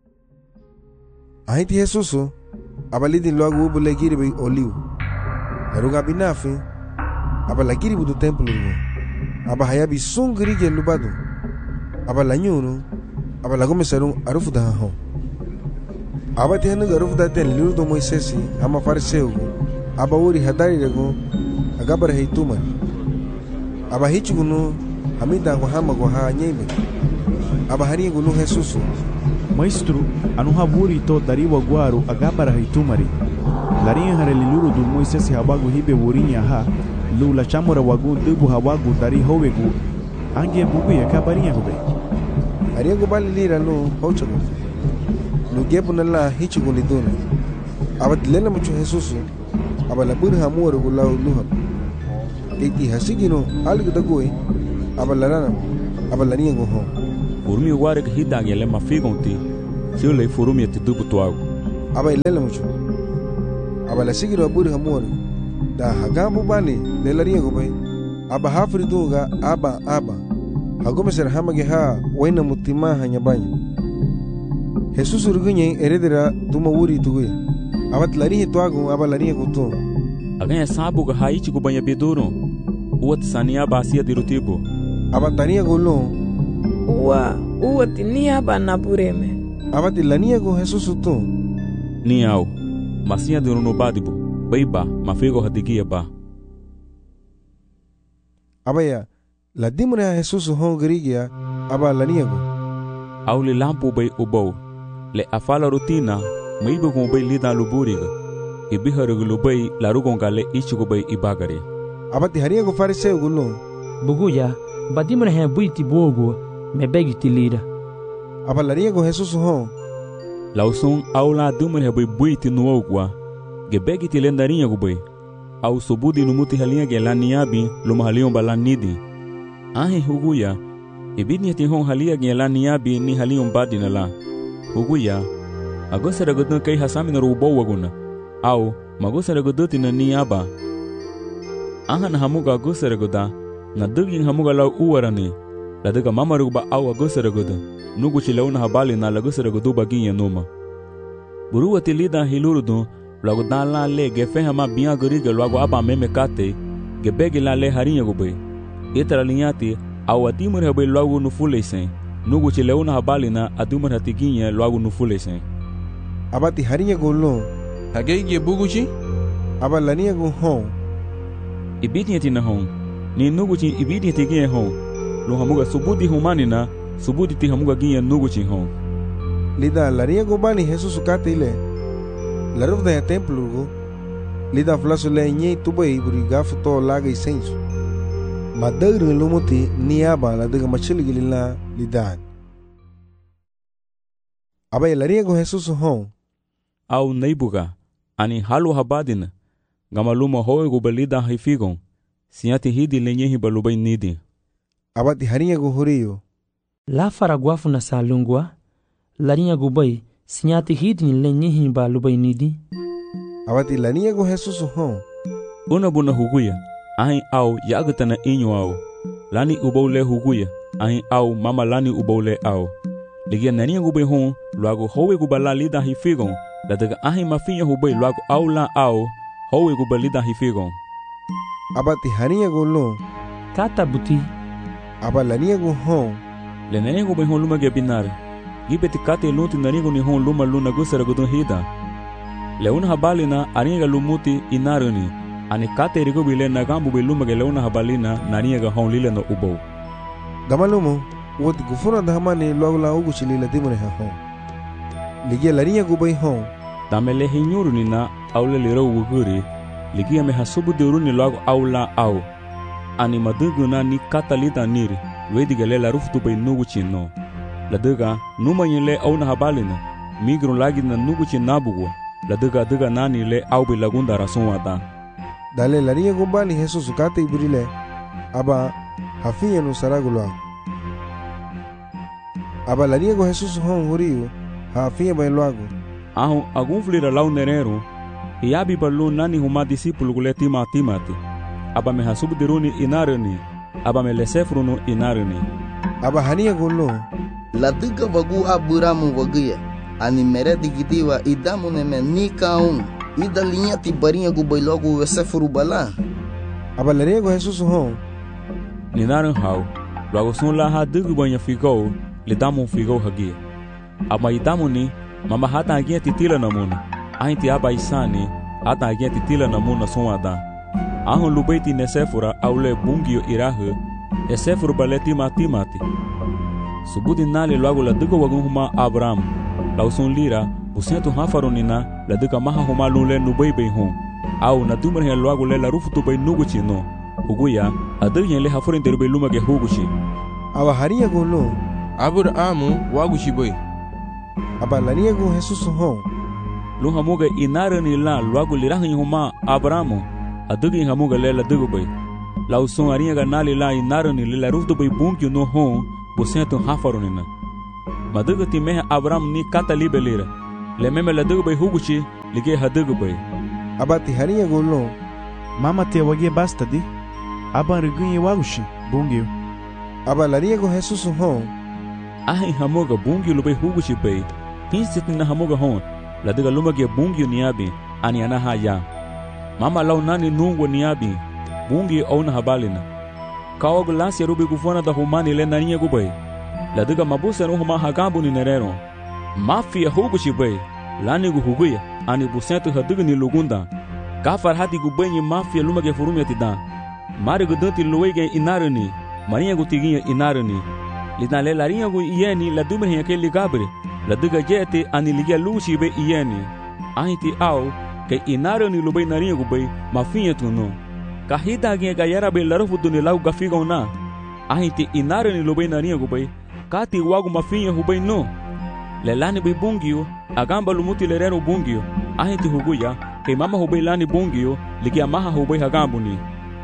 Ahiti Jesuso abalidi luagu ubu legiri bay oliu. Laruga binafi aba lagiri budu templo lugu aba hayabi sungri lubadu aba lanyunu aba lagome sarung arufu da ho aba tenu arufu da ten liru do Moisesi ama fariseu aba uri hadari rego agabar heituma aba hichugunu hamida ko hama ko ha nyebe aba hari gunu Jesus Maestro anu haburi to dariwa guaru agabar heitumari larinha hareliluru do Moisés habagu hibe wurinya ha lula chamora wagu dubu hawagu dari howegu ange bugu ya kabarinha hobe ariego bali lira no hochago no gebu na la hichigo lidona abadlela mucho Jesus abala bur hamoro gulau luha eti hasigino algu dagoi aba larinha go hon. Furumi ware que hidang ele mafigon ti. Se eu lei furumi te dubu tuago. Aba ilele mucho. Aba la sigiro aburi hamori. Da hagambu bani le larinha go bai. Aba hafri dunga aba. Hagome ser hamage ha waina mutima hanya banyi. Jesus urgunye eredera duma wuri tuguya. Abat larinha tuago aba larinha go tu. Aganya sabu ga haichi go banya beduro. Uat sania basia dirutibo. Abat tania go lo. Uat nia ba nabureme. Abat lania go Jesus tu. Niau. Masia diruno badibo. Baiba mafego hadigia ba. Abaya la dimuna Jesus hon grigia aba lania go. Auli lampu bay ubau. Le afala rutina maibo go bay lida luburiga. Ibiharugu lubay larugonga le ichigo bay ibagare. Abati haria go fariseu go lo. Buguya badimuna he buiti bogo me begi tilira. Aba laria go Jesus hon. Lausun aula dumuna he bay buiti nuogwa. Ge begi tilendarinha go bay. Au subudi numuti halinha ge laniabi lumahalion balanidi. Ahe huguya. Ibidni ti hon halia ge laniabi ni halion badina la. Huguya. Agosara godun kai hasami na rubo waguna. Au magosara goduti na niaba. Aha na hamuga agosara goda. Na dugin hamuga lau uwarani. La duga mamaruba au agosara goda. Nugu chilauna habali na lagosara godu baginha numa. Burua tilida hilurudu. Logo dan la le ge fe hama biya goriga logo aba meme kate. Ge begi la le harinha go bay. Itara linhati au adimur habe logo no fulesen. Nugu chilauna habali na adumur hatiginha logo no fulesen. Abati harinha go lo. Hagei buguchi? Aba lania go hon. Ibidni na hon. Ni nugu chi ibidni tiginha hon. Lo hamuga subudi humani na subudi ti hamuga ginha nugu chi hon. Lida larinha go bani Jesus kate ile. La ruf da templo go. Lida flaso le nye tubai buriga futo laga isenso. Madagri lumuti ni aba la daga machili gilila lidan. Aba larinha go Jesus hon. Au neibuga. Ani halu habadina. Gamaluma hoe go balida haifigon. Siati hidi lenyehi balubai nidi. Abati harinha go horio. La faraguafu na salungwa. Larinha go bai. Sinyati hidi lenyehi balubai nidi. Abati larinha go Jesus hon. Una buna huguya. Ahin au yagatana inyo au. Lani ubaule huguya. Ahin au mama lani ubaule au. Ligia narinha go bai hon. Luago hoe go balalida haifigon. La daga ahin mafinha hubai luago au la au. Hoe go balida hifigon. Abati harinha go lo. Kata buti. Aba larinha go hon. Le narinha go bai hon luma ge binare. Gibeti kate lunti narinha ni hon luma luna gusara godun hida. Leuna habali na arinha lumuti inaruni. Ani kate rigo bile nagambu bai luma ge leuna habali na narinha ga hon lile no ubou. Gamalumo. Woti gufuna da hamani luago la ugu chilila dimune ha hon. Ligia larinha go bai hon. Damele hinyuruni na aule liro wuguri. Ligia me hasubu diruni logo aula au. Ani maduguna ni katalita niri. Wedigale la ruftu bai nugu chino. La duga numa yile au na habalina. Migru lagi na nugu chinabugwa. La duga nani le au bai lagunda rason wada. Dale larinha go bani Jesus kate ibrile. Aba hafinha no saragulo. Aba larinha go Jesus hon horio. Hafinha bai logo. Aho agunflira lau nerero. Iabi balu nani huma discípulo gule timati. Aba me hasubu diruni inarani. Aba me lesefruno inarani. Aba hania golo. La duga wagu aburamu waguya. Ani mere digitiwa idamu neme nikaun. Ida linha ti barinha gu bai logo lesefru bala. Aba larinha go Jesus hon. Ninaran hau. Logo sun la ha dugu banha figou. Le damu figou hagi. Aba idamu ni. Mama hata agia titila na muna. Ahin ti aba isani. Hata agia titila na muna sonwada. Ahon lubaiti nesefura aule bungio irahu. Esefuru baleti matimati. Subudi nali logo la duga wagun huma Abraham. Lausun lira. Busentu hafaronina. La duga maha huma lule nubaibei hon. Au na dumar he logo le la rufutu bai nuguchi no. Huguya. Adugyen le hafurin derube lumage huguchi. Aba harinha golo. Abrahamu waguchi bai. Aba larinha go Jesus hon. Luhamuga inarani la luagu lirahin huma Abrahamu. Adugi hamuga lela dugu bai. la uson arinha ganali la inarani le la rufdo bay bunki no hon bosento hafaronina madaga ti meha Abraham ni kata libelira le meme la dugu bay huguchi lige hadugu bay abati harinha golon mama te wage basta di aban rigunye wagushi bungi aba larinha go Jesus hon ahin hamoga bungi lo bay huguchi bay hinsit na hamoga hon la duga lumage bungi niabi ani ana haya mama lau nani nungo niabi bungi ona habalina kaog lansi rubi gufona da humani le narinha gubay la duga mabusa no huma hagabu ni nerero mafia huguchi bay lani gu huguya ani busento haduga ni lugunda kafar hati gubanyi mafia lumage furumia tidan mari gudanti luwege inarani marinha gutiginha inarani lina le larinha gu ieni la dumre ke ligabre la duga jete ani ligia luchi be ieni ahiti au ke inarani lubay narinha gu bay mafinha tuno kahita ge gayara be larufu duni lau gafigona ahiti inarani lubay narinha gu bay kati wagu mafinha hubay no lelani be bungio agamba lumuti lerero bungio ahiti huguya ke mama hubay lani bungio ligia maha hubay hagambuni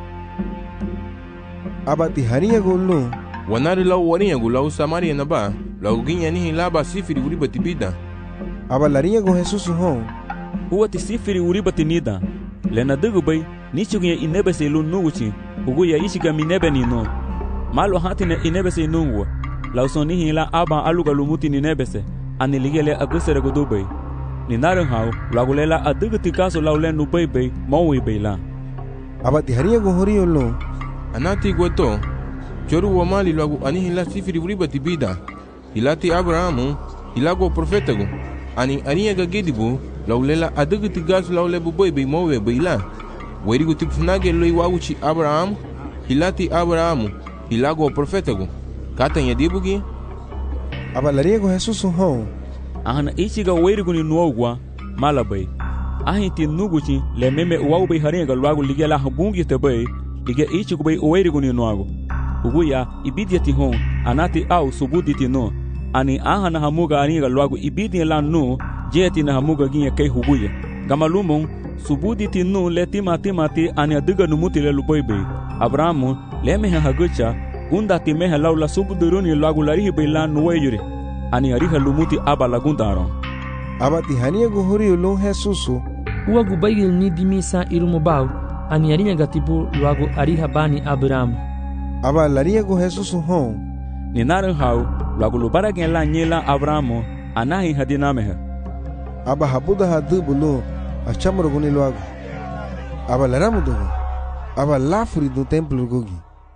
abati harinha golon wanari lau warinha gu lau Samaria na ba lau ginha nihi laba sifiri uriba tibida aba larinha go Jesus hon huwa ti sifiri uriba tinida lena dugu bay nichugiya inebese lu nuguchi huguya ishiga minebe ni no malo hatine inebese nungwa lau son nihi la aba aluga lumuti ninebese ani ligele agusere go dubay ni naran hau lagulela adugu tikaso lau len nubay bay mawi bay la abati harinha go horio lo anati gweto choru wa mali lagu anihi la sifiri uriba tibida ilati Abrahamu ilago profetago ani arinha ga gedibu laulela adugu tigaso lau lebu bay bay mawi bay la werigu tipfunage loi wawuchi Abrahamu ilati Abrahamu ilago profetago katanya dibugi aba larinha go Jesus hon ahana ichiga werigu ni nuogwa malabay ahinti nuguchi le meme uwau harinha ga lwagu ligia la habungi te bay ligia ichigu bay werigu ni nuago uguya ibidiati hon anati au subuditi no ani ahana hamuga arinha ga lwagu ibidi la no jeti na hamuga ginha kay huguya gamalumon subuditi no le timati ani aduga numuti le luboy bay Abrahamu le meha hagucha gunda ti meha laula subuduruni lwagu larihi bay la nuweyure ani ariha lumuti aba lagundaro abati harinha go horio lo Jesus huwa gubaigil ni dimisa irumobau ani arinha gatibu lwagu ariha bani Abraham aba larinha go Jesus hon ni naran hau lwagu lubara gen la nyela Abrahamu anahi hadinameha aba habuda hadubu lo achamro guni lwagu aba laramu do aba lafuri do templo gogi.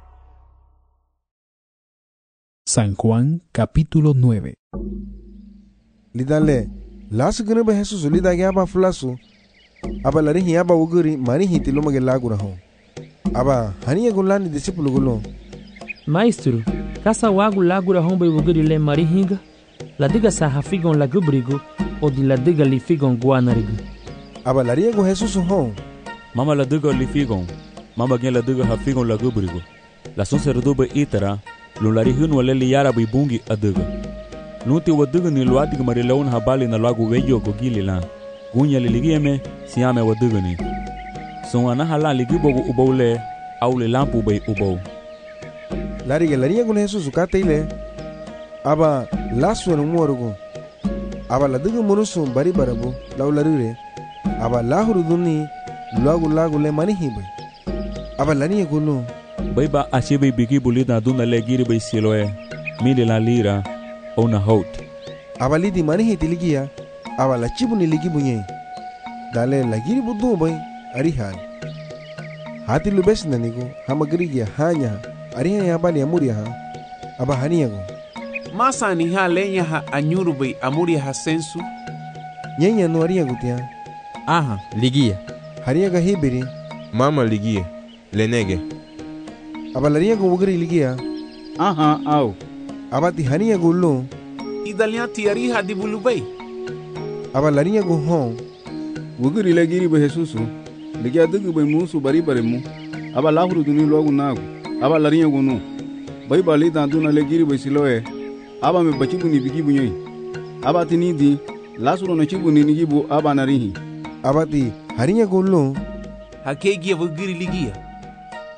San Juan capítulo 9. Lidale lasu gene ba Jesus lidage aba fulasu aba larihi aba uguri mani hiti lomage lagura hon aba haniya gulani discípulo gulo Maestro kasa wagu lagura hon ba uguri le mari hinga la diga sa hafigon la gubrigo o di la diga li figon guanarigo aba lariya go Jesus hon mama la diga li figon mama gen la diga hafigon la gubrigo la son serdobe itara lulari hunu wale yara bay bungi aduga nuti waduga ni luadig mari laun habali na lagu weyo go gilila gunya liligeme siame waduga ni son ana hala ligi bogu ubole aule lampu bay ubo lariya go Jesus kataile aba lasu no morugo aba laduga munusu bari barabu laularire aba lahuru duni lagu le mani hibe aba lariya go no Baiba ashibe bigi bulida duna le giri bay siloe mili la lira ona hot abalidi mani hiti ligia abala chibu ni ligi bunye dale la giri budu bay arihan hati lubes nanigo hamagrigia hanya arihan ya bali amuria ha aba haniago masa ni ha lenya ha anyuru bay amuria ha sensu nyenya no ariago tia aha ligia hariaga hibiri mama ligia lenege abalaria go wugri ligia aha au abati hania go lo idalia tiari hadi bulubay abalaria go hon wugri le giri be Jesus ligia dugu be musu bari mu abalahuru duni logu nagu abalaria go no bay bali da duna le giri be siloe aba me bachibu ni bigi bunye abati ni di lasuro no chibu ni gibu aba narihi abati hania go lo hakegi wugri ligia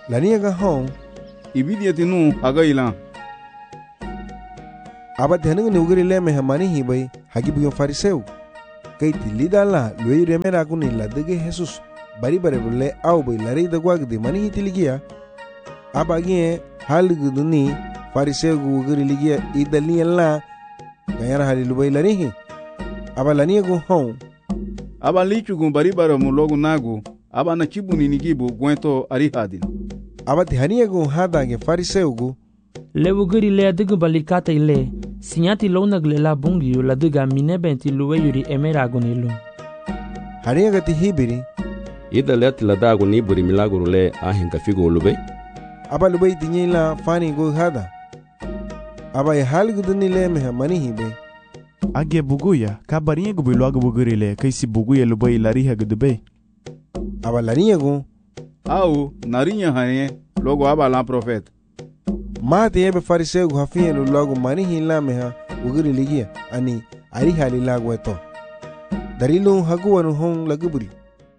Lania ga hon ibidiati nu haga ilan. Aba teneng ni ugiri leme hamani hibai hagi buyon fariseu. Kay tilida la luey remera kuni la dege Jesus bari bare bulle au bai lari da gwag de mani hitiligia. Aba gie halguduni fariseu ugiri ligia idalni la gayara halilu bai larihi. Aba lania go hon aba lichu gun bari bare mu logu nagu aba na chibuni nigibu gwento arihadin. Aba tihania go hada ge fariseu gu le ugiri le adigu balikata ile sinyati lonag le la bungiu la diga minebenti luwe yuri emera gonilu. Hania gati hibiri ida let la dagu ni buri milaguru le ahin ka figo lube. Aba lube tinye la fani go hada. Aba ya halguduni le meha mani hibe. Age buguya ka barinye go bilagu bugiri le kaisi buguya lube lariha gudube. Aba larinya go au narinya hane logo aba la profeta. Mate yebe fariseu gu hafiye lu logo mani hila meha ugiri ligia ani ariha li lagu eto. Darilu haguwa nu hong laguburi.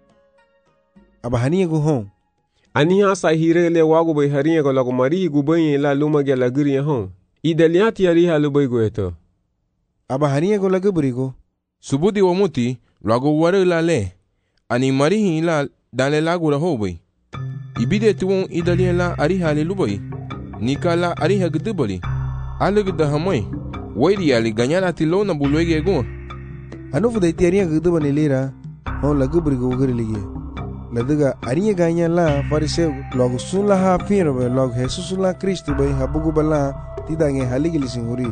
Aba haniye gu hong ani hasa hire le wagu bai hariye go lagu marihi gu bai la luma ge lagiri ya hong idaliati ariha lu bai go eto. Aba haniye gu laguburi go subudi wa muti lagu wari la le ani marihi la dale lagu la ho bai ibide tuwon idaliya la ariha li lu bai nikala ariha gudubali alig da hamai waidi ali ganyala tilona bulwege go anufu da iti ariha gudubani lira hon laguburi go ugiri ligia. Ladiga ariya ganya la fariseu logo sun la ha piro be logo Jesus la Kristo bai habugu bala tidange haligi lisinguri.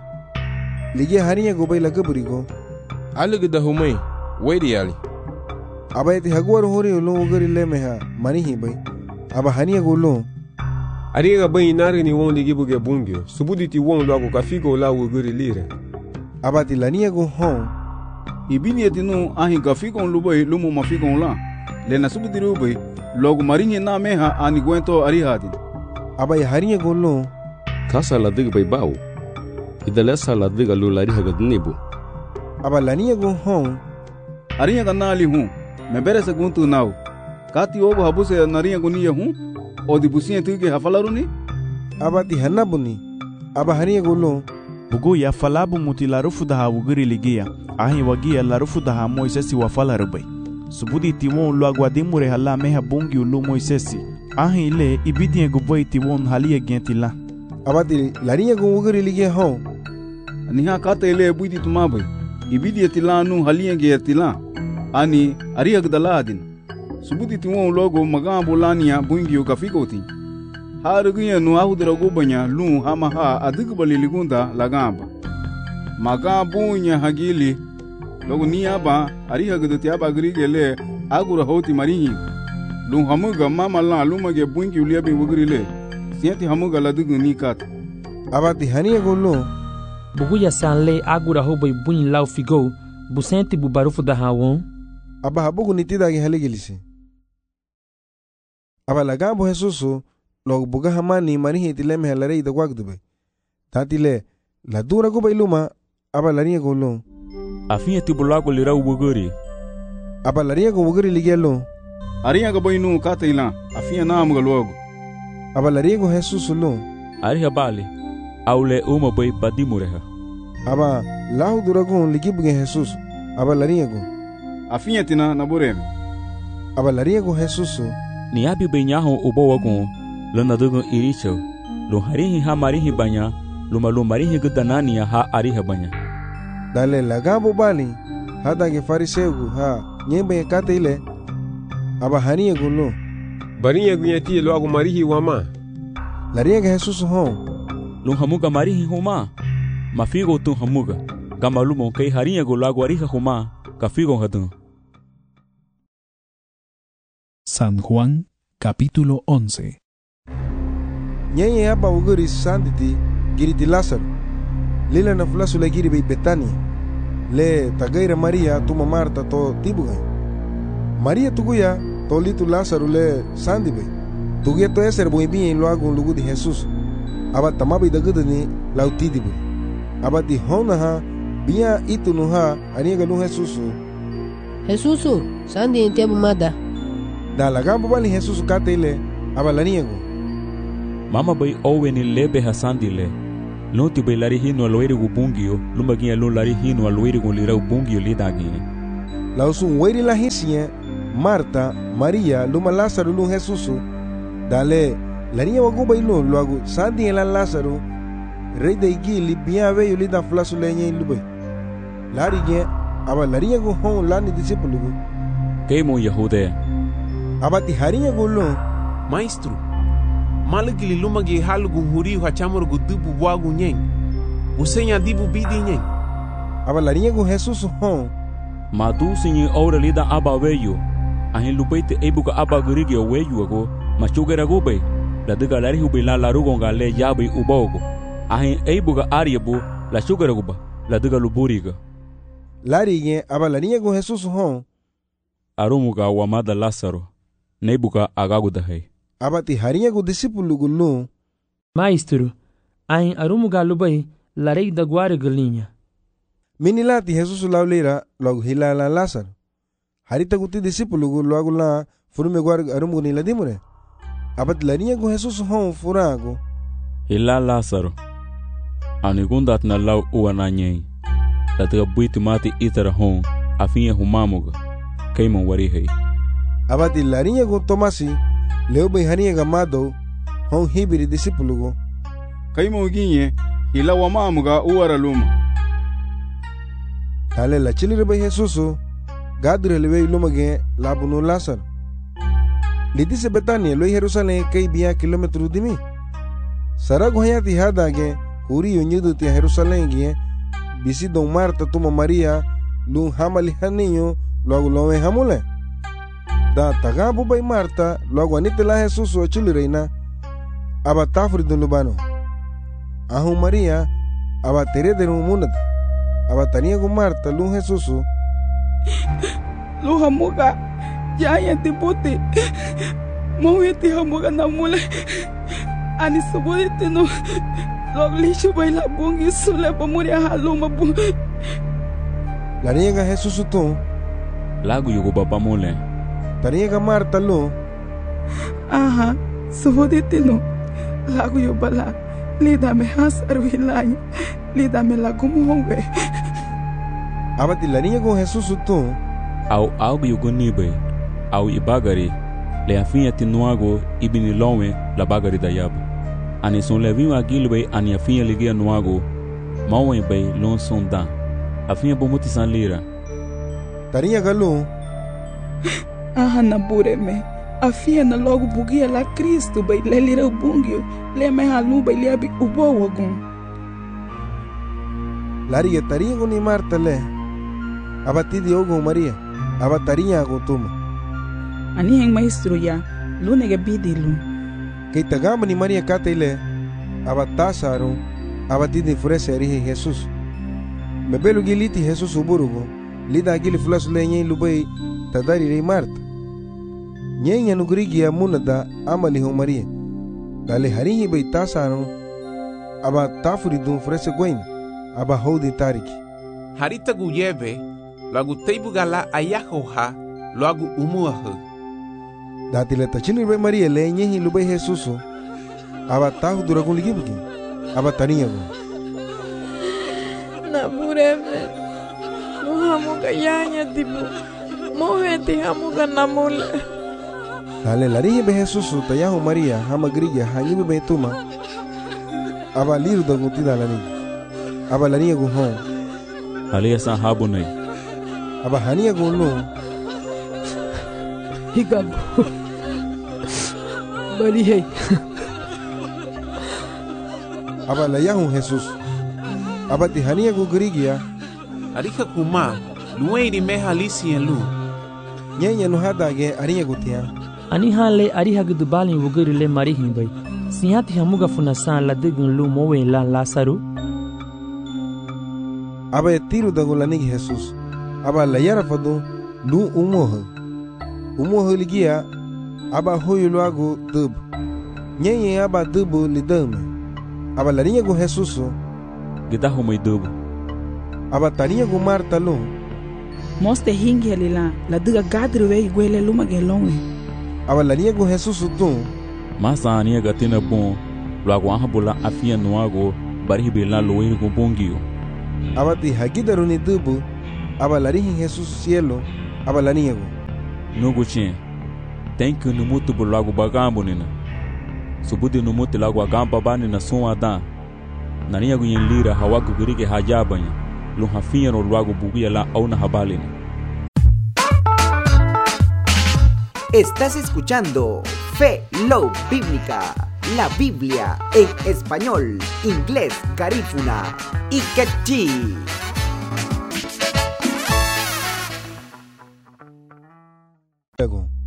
Ligia hariya go bai laguburi go alig da humai waidi ali. Aba iti haguwar hori ulo ugiri lemeha manihi bai. Aba haniya go lo ariga bai nari ni won ligi buge bungio subudi ti won logo ka figo la ugiri lire. Aba ti laniya go hon ibini etinu ahin ka figo lubai lumu mafigo la. Lena subudi rubai logo marinye na meha ani gwento arihadin. Aba ya hariya go lo Kasa la dig bai bau. Idalesa la dig alu la riha gadnibu. Aba laniya go hon ariya ga nali hu mebere se guntu nau. Kati ogo habuse nariya go niya hu odi busiye tuge hafalaruni. Aba ti hanabuni. Aba hariya go lo bugu ya falabu mutilarufu daha ugiri ligia ahi wagia larufu daha Moisesi wafalarubai. Subudi tiwon lo aguadimure hala meha bungi ulu Moisesi ahi ile ibidie guboi tiwon halia gentila. Abati larinya go ugiri ligia hon niha kata ile buidi tumabai ibidie tilanu halia gentila ani ariya gdaladin. Subudi tiwon logo magambo lania bungi ukafigoti. Harugunya nu ahudra gubanya lu hamaha adigbali ligunda lagamba. Magambunya hagili logo niaba ariha gdoti aba grigele agura hoti marihi. Lu hamuga mama la lumage bungi uliabi wugrile. Sienti hamuga ladugu nikat. Abati hania golo buguya sanle agura hobai bunyi lau figo busenti bubarufu da hawon. Aba habugu nitida ge haligilisi. Aba lagambo Jesusu logo buga hamani marihi tileme halare da gwagdube. Tatile la dura go bailuma aba lariya golo. Afinya tibulago lira ubuguri. Aba lariya go ubuguri ligelo. Ariya go bainu kata ila afinya na amga logo. Aba lariya go Jesusu lo. Ariha bali aule uma bai badimureha. Aba lahu dura go ligibuge Jesusu. Aba lariya go afinya tina na burem. Aba lariya go Jesusu ni abi benyaho ubo wagon lana dogo iricho lo harihi ha marihi banya lo marihi gudanania ha ariha banya. Dale lagambo bali hada ge fariseu ha nyembe kata ile aba haniye gulo bariye gunyati lo agu marihi wama lariye ge Jesus hon lo hamuga marihi homa mafigo tu hamuga gamalumo kai hariye gulo agu ariha homa kafigo hadun. San Juan capítulo 11. Nyenye hapa uguri sanditi giriti Lázaro. Lila na fulasu le giri bei Betania. Le tagaira Maria tuma Marta to tibuga. Maria tuguya to litu Lázaro le sandi bei. Tuguya to eser boi bien lo agun lugu di Jesus. Aba tamabi dagudani lautidi bei. Aba di hona ha bia itu nuha aniga nu Jesusu. Jesusu sandi entiabu mada. Da lagambo bali Jesus kate ile aba laniego. Mama bay owe ni lebe hasandile. Lonti bay lari hino aloiri gu bungio, luma ginha lo lari hino aloiri gu lira bungio lidagine. La usun weri la hisie, Marta, Maria, luma Lázaro lun Jesusu, dale, laria wagu bay lun, luagu sandi en la Lázaro, rey de igili bien veyo lida flasu lenye lubay. Lari gen, aba laria gu hon lani discípulo gu. Keimo Yahudea. Aba ti haria gu lun. Maestro, malagili luma ge halu gu huri hachamor gu dubu wagu nyeng. Usenya dibu bidi nyeng. Aba laria gu Jesusu hon. Madu sinye ora lida aba weyo. Ahin lupaite ebuka aba gurigi o weyo ago. Machugera gube. La diga lari hube la larugonga le yabe ubogo. Ahin ebuka ariebu la chugera guba. La diga luburiga. Lari gen aba laria gu Jesusu hon. Arumuga wamada Lázaro. Nebuka agagudahay. Aba ti haria gu discípulo gu lun. Maestro, ahin arumuga lubay larei da guare galinha. Minilati Jesusu laulira logo hilala Lázaro. Harita guti discípulo gu logo la furume guar arumu ni ladimure. Abat larinha gu Jesusu hon furago. Hila Lázaro. Anigundat na lau uananyei. Latiga buiti mati itara hon afinha humamuga. Keimon warihei. Abat larinha gu Tomasi leu bem harinha gamado hon hibiri discípulo gu. Keimon ginye hila wamamuga uara luma. Dale la chilire bay Jesusu gadre lewe lumage labuno Lázaro. Lidise Betania lo Jerusalén kay biya kilometro dimi. Sarago hayati hadage huri yonyidu ti Jerusalén gie bisi don Marta tuma Maria lun hamali haninyo logo lowe hamule. Da tagabu bay Marta logo anite la Jesusu chilire na aba tafri dun lubano. Ahu Maria aba tere de munat. Abatania gu Marta lun Jesusu. Lu hamuga jaya tiputi. Mawiti hamuga namule. Ani subuditi no. Loglishu baila bungi sule pamuria haluma bu. Lariega Jesusu tu. Lagu yugo bapamule. Tariega Marta lu. Aha, subuditi no. Lagu yubala. Lidame hasaru hilanya. Lidame lagumu hongue. Abati larinha com Jesusu tu. Au algo yugo nibe. Au ibagari. Le afinha tinuago ibini lonwe la bagari da yaba. Ani son levinho agilbe ani afinha ligia nuago. Mauen bay lon son dan. Afinha bomuti san lira. Tarinha galu. Aha na bureme. Afinha na logo bugia la Cristo bay le lira bungio. Le me halu bay liabi ubo wagun. Laria tarinha com ni Marta le. Abati Diogo Maria. Abatarinha com tuma. Ani heng maestro ya. Lunega bidilu. Kay tagama ni Maria kataile. Abatasaron. Abati de frese arihe Jesus. Mebelo giliti Jesus uburugo. Lida gili flasu lenye lubay tadari rei Marta. Nyenya nugrigia munada amali ho Maria. Dale harihi bay tasaron. Aba tafuri dun frese goina. Aba hodi tariki. Harita guyebe. Lagu teibu gala ayahoha. Lagu umuahu. Dati le tachini bay Maria le nyehi lubay Jesusu. Aba tahu duragun ligibuki. Aba tarinha go. Na bureme. Muhamuga yanya tibu. Moheti hamuga namule. Dale larihi be Jesusu tayahu Maria hama grigia hanyibi be tuma. Aba liru da guti dalani. Aba larinha go hon. Halia san habunai. Aba hania go no. Higabu. Bali hey. Aba layahu Jesus. Aba ti hania go grigia. Arika kuma. Lueiri me halisi en lu. Nyenya no hadage arinha gutia. Ani hale ariha gudubali wugiri le marihin bay. Sihati hamuga funasan la digun lu mowe la Lázaro. Aba tiro da golanig Jesus. Aba layara fado lu umoho. Umoho ligia aba hoyo loago dub. Nyenye aba dubu lidame. Aba larinha go Jesus. Gidaho mai dubu. Aba tarinha go Marta lu. Moste hingi alila la diga gadri we gwele luma gelonwe. Aba larinha go Jesus tu. Masa ania gatina bon, luago ahabula afia nuago, baribe la loir con bongio. Abati hagidaruni dubu, abalarihin Jesus cielo, abalaniego. Nugo chen, tem que no mutu bulago bagambo nina. Subudi no mutu lago agamba bani na som adan. Nania yin lira hawagu gurige hajabanya, lo hafia no luago bugia la auna habalina. Estás escuchando Fe Love Bíblica, la Biblia en español, inglés, garífuna y quechí. Luego